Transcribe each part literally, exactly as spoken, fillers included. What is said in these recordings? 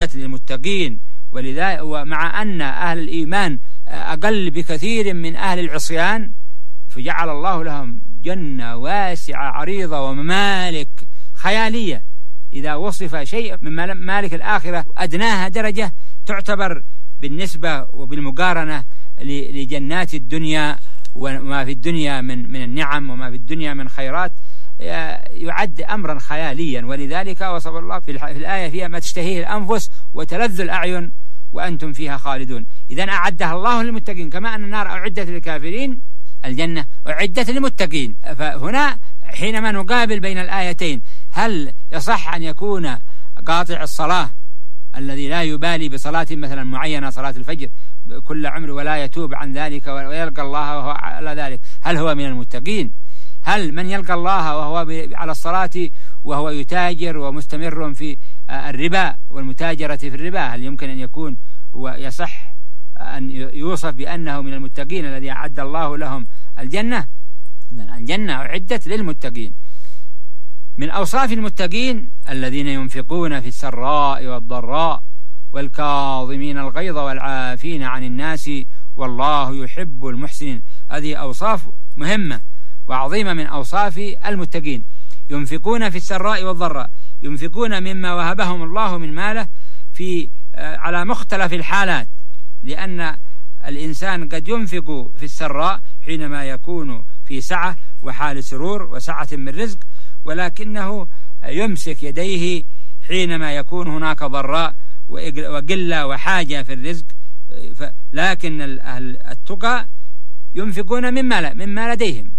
أعدت للمتقين. ولذا ومع أن أهل الإيمان أقل بكثير من أهل العصيان، فجعل الله لهم جنة واسعة عريضة وممالك خيالية. إذا وصف شيء من ممالك الآخرة أدناها درجة تعتبر بالنسبة وبالمقارنة لجنات الدنيا وما في الدنيا من من النعم وما في الدنيا من خيرات يعد أمرا خياليا. ولذلك وصف الله في الآية فيها ما تشتهيه الأنفس وتلذ الأعين وأنتم فيها خالدون. إذن أعدها الله للمتقين، كما أن النار أعدت للكافرين الجنة أعدت للمتقين. فهنا حينما نقابل بين الآيتين، هل يصح أن يكون قاطع الصلاة الذي لا يبالي بصلاة مثلا معينة صلاة الفجر كل عمر ولا يتوب عن ذلك ويلقى الله وهو على ذلك، هل هو من المتقين؟ هل من يلقى الله وهو على الصلاة وهو يتاجر ومستمر في الربا والمتاجرة في الربا، هل يمكن أن يكون ويصح أن يوصف بأنه من المتقين الذي أعد الله لهم الجنة؟ الجنة أعدت للمتقين. من أوصاف المتقين الذين ينفقون في السراء والضراء والكاظمين الغيظ والعافين عن الناس والله يحب المحسنين. هذه أوصاف مهمة وعظيمة من أوصاف المتقين. ينفقون في السراء والضراء، ينفقون مما وهبهم الله من ماله في على مختلف الحالات، لأن الإنسان قد ينفق في السراء حينما يكون في سعة وحال سرور وسعة من رزق، ولكنه يمسك يديه حينما يكون هناك ضراء وقلة وحاجة في الرزق. لكن التقى ينفقون مما مما لديهم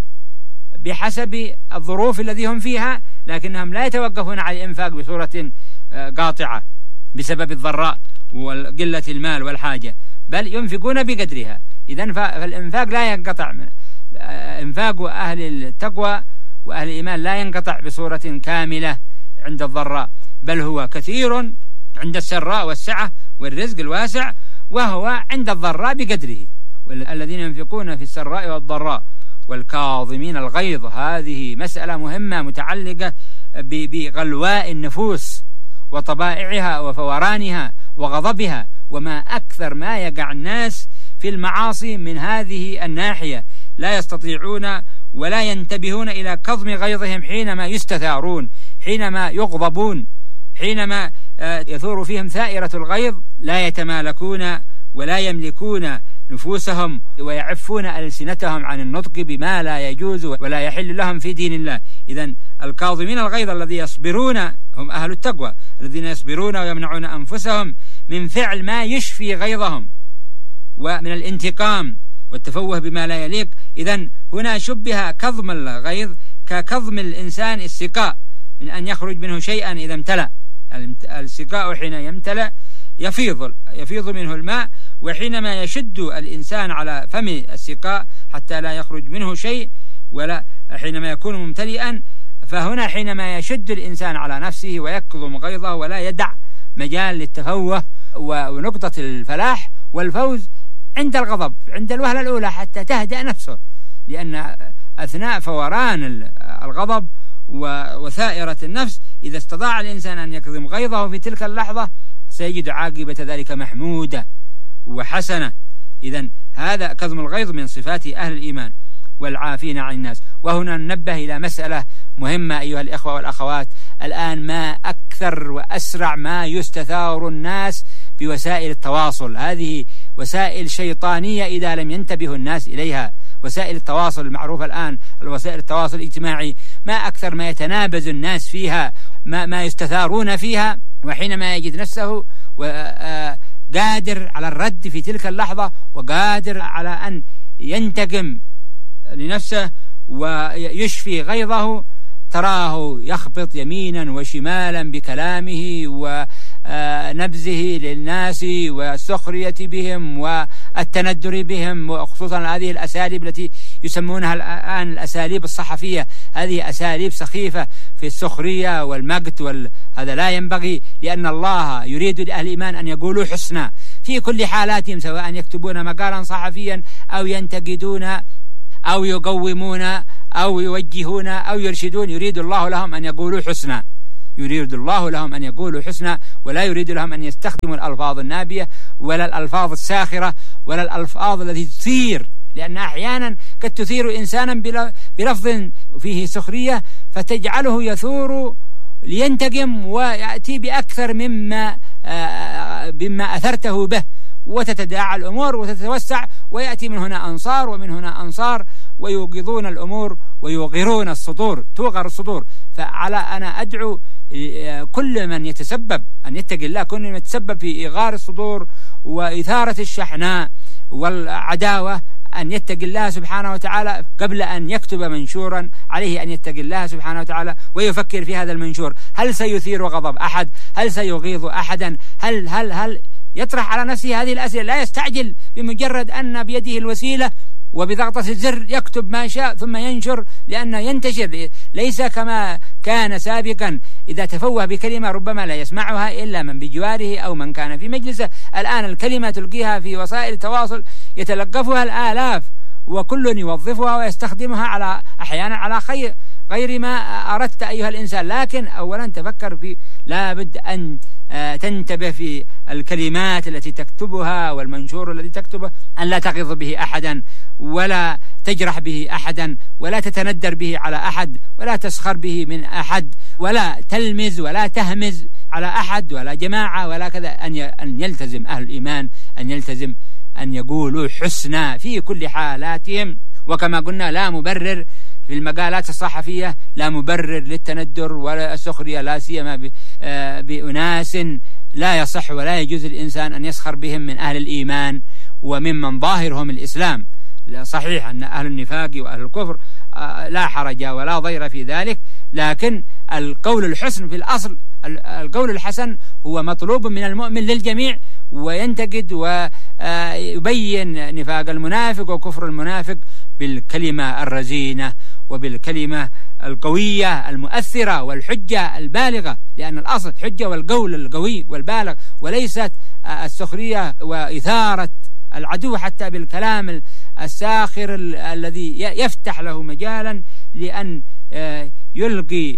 بحسب الظروف التي هم فيها، لكنهم لا يتوقفون على الإنفاق بصورة قاطعة بسبب الضراء وقلة المال والحاجة، بل ينفقون بقدرها. إذن فالإنفاق لا ينقطع، من إنفاق أهل التقوى وأهل الإيمان لا ينقطع بصورة كاملة عند الضراء، بل هو كثير عند السراء والسعة والرزق الواسع، وهو عند الضراء بقدره. والذين ينفقون في السراء والضراء والكاظمين الغيظ، هذه مسألة مهمة متعلقة بغلواء النفوس وطبائعها وفورانها وغضبها، وما أكثر ما يقع الناس في المعاصي من هذه الناحية، لا يستطيعون ولا ينتبهون إلى كظم غيظهم حينما يستثارون، حينما يغضبون، حينما يثور فيهم ثائرة الغيظ، لا يتمالكون ولا يملكون نفوسهم ويعفون ألسنتهم عن النطق بما لا يجوز ولا يحل لهم في دين الله. إذن الكاظمين الغيظ الذي يصبرون هم أهل التقوى، الذين يصبرون ويمنعون أنفسهم من فعل ما يشفي غيظهم ومن الانتقام والتفوه بما لا يليق. إذن هنا شبه كظم الغيظ ككظم الإنسان السقاء من أن يخرج منه شيئا إذا امتلأ. السقاء حين يمتلأ يفيض يفيض منه الماء، وحينما يشد الإنسان على فم السقاء حتى لا يخرج منه شيء، ولا حينما يكون ممتلئا، فهنا حينما يشد الإنسان على نفسه ويكظم غيظه ولا يدع مجال للتفوه ونقطة الفلاح والفوز عند الغضب، عند الوهلة الأولى، حتى تهدأ نفسه، لأن أثناء فوران الغضب وثائرة النفس إذا استطاع الإنسان أن يكظم غيظه في تلك اللحظة سيجد عاقبة ذلك محمودة وحسنة. إذن هذا كظم الغيظ من صفات أهل الإيمان والعافين عن الناس. وهنا ننبه إلى مسألة مهمة أيها الإخوة والأخوات. الآن ما أكثر وأسرع ما يستثار الناس بوسائل التواصل، هذه وسائل شيطانية إذا لم ينتبه الناس إليها. وسائل التواصل المعروفة الآن، الوسائل التواصل الاجتماعي، ما أكثر ما يتنابز الناس فيها، ما, ما يستثارون فيها، وحينما يجد نفسه قادر على الرد في تلك اللحظة وقادر على أن ينتقم لنفسه ويشفي غيظه، تراه يخبط يمينا وشمالا بكلامه ونبذه للناس والسخرية بهم والتندر بهم، وخصوصا هذه الأساليب التي يسمونها الآن الأساليب الصحفية. هذه أساليب سخيفة في السخرية والمقت، هذا لا ينبغي، لأن الله يريد لأهل الإيمان أن يقولوا حسنا في كل حالاتهم، سواء يكتبون مقالا صحفيا أو ينتقدون أو يقومون أو يوجهون أو يرشدون، يريد الله لهم أن يقولوا حسنا، يريد الله لهم أن يقولوا حسنى، ولا يريد لهم أن يستخدموا الألفاظ النابية ولا الألفاظ الساخرة ولا الألفاظ التي تثير، لأن أحيانا قد تثير إنسانا بلفظ فيه سخرية فتجعله يثور لينتقم ويأتي بأكثر مما بما أثرته به، وتتداعى الأمور وتتوسع، ويأتي من هنا أنصار ومن هنا أنصار، ويوقظون الأمور ويوغرون الصدور، توغر الصدور. فعلى أنا أدعو كل من يتسبب أن يتقي الله، كل من يتسبب في إغار الصدور وإثارة الشحناء والعداوة أن يتقي الله سبحانه وتعالى قبل أن يكتب منشورا. عليه أن يتقي الله سبحانه وتعالى ويفكر في هذا المنشور، هل سيثير غضب أحد؟ هل سيغيظ أحدا؟ هل هل هل يطرح على نفسه هذه الأسئلة، لا يستعجل بمجرد أن بيده الوسيلة وبضغطة الزر يكتب ما شاء ثم ينشر، لأنه ينتشر، ليس كما كان سابقا إذا تفوه بكلمة ربما لا يسمعها إلا من بجواره أو من كان في مجلسه. الآن الكلمة تلقيها في وسائل التواصل يتلقفها الآلاف، وكل يوظفها ويستخدمها على أحيانا على خير غير ما أردت أيها الإنسان. لكن أولا تفكر في، لا بد أن تنتبه في الكلمات التي تكتبها والمنشور الذي تكتبه، أن لا تغض به أحدا ولا تجرح به أحدا ولا تتندر به على أحد ولا تسخر به من أحد ولا تلمز ولا تهمز على أحد ولا جماعة ولا كذا. أن يلتزم أهل الإيمان أن يلتزم أن يقولوا حسنى في كل حالاتهم. وكما قلنا لا مبرر في المقالات الصحفية، لا مبرر للتندر ولا السخرية، لا سيما بأناس لا يصح ولا يجوز الإنسان أن يسخر بهم من أهل الإيمان وممن ظاهرهم الإسلام. صحيح أن أهل النفاق وأهل الكفر لا حرج ولا ضير في ذلك، لكن القول الحسن في الأصل، القول الحسن هو مطلوب من المؤمن للجميع، وينتقد ويبين نفاق المنافق وكفر المنافق بالكلمة الرزينة وبالكلمة القوية المؤثرة والحجة البالغة، لأن الأصل حجة والقول القوي والبالغ، وليست السخرية وإثارة العدو حتى بالكلام الساخر الذي يفتح له مجالا لأن يلقي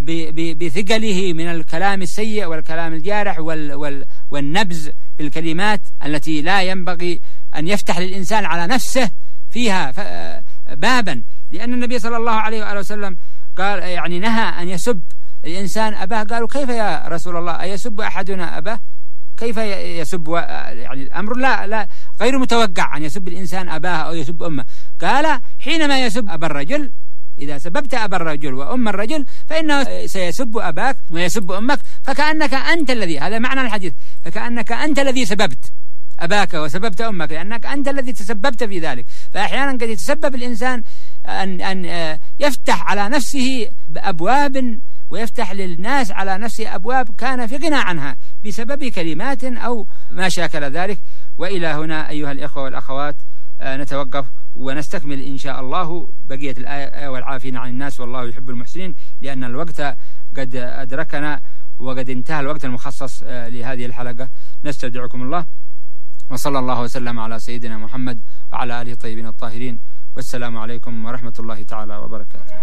بثقله من الكلام السيء والكلام الجارح والنبذ بالكلمات التي لا ينبغي أن يفتح للإنسان على نفسه فيها بابا. لأن النبي صلى الله عليه وآله وسلم قال يعني نهى أن يسب الإنسان أباه. قالوا كيف يا رسول الله أيسب أحدنا أباه؟ كيف يسب؟ يعني الأمر لا لا غير متوقع أن يسب الإنسان أباه أو يسب أمه. قال حينما يسب أبا الرجل، إذا سببت أبا الرجل وأم الرجل فإنه سيسب أباك ويسب أمك، فكأنك أنت الذي، هذا معنى الحديث، فكأنك أنت الذي سببت أباك وسببت أمك، لأنك أنت الذي تسببت في ذلك. فأحيانا قد يتسبب الإنسان أن أن يفتح على نفسه أبواب ويفتح للناس على نفسه أبواب كان في غنى عنها بسبب كلمات أو ما شاكل ذلك. وإلى هنا أيها الإخوة والأخوات نتوقف ونستكمل إن شاء الله بقية الآية والعافين عن الناس والله يحب المحسنين، لأن الوقت قد أدركنا وقد انتهى الوقت المخصص لهذه الحلقة. نستودعكم الله، وصلى الله وسلم على سيدنا محمد وعلى آله الطيبين الطاهرين، والسلام عليكم ورحمة الله تعالى وبركاته.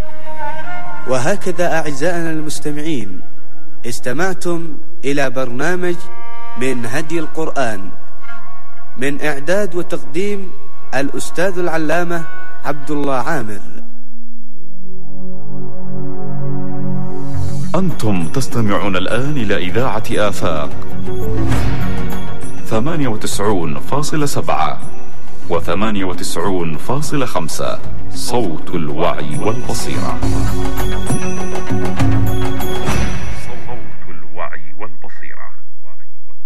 وهكذا أعزائنا المستمعين استمعتم إلى برنامج من هدي القرآن، من إعداد وتقديم الأستاذ العلامة عبد الله عامر. أنتم تستمعون الآن إلى إذاعة آفاق ثمانية وتسعون فاصلة سبعة وثمانية وتسعون فاصلة خمسة، صوت الوعي والبصيرة.